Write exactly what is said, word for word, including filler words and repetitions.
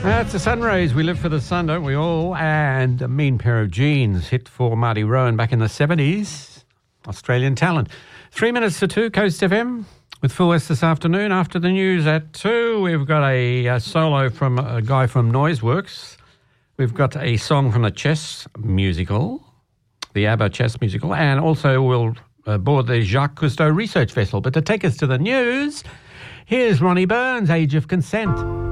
That's the Sunrays. We live for the sun, don't we all? And a mean pair of jeans hit for Marty Rowan back in the seventies. Australian talent. Three minutes to two, Coast F M with Phil West this afternoon. After the news at two, we've got a, a solo from a guy from Noiseworks. We've got a song from the Chess musical, the ABBA Chess musical, and also we'll uh, board the Jacques Cousteau Research Vessel. But to take us to the news, here's Ronnie Burns, Age of Consent.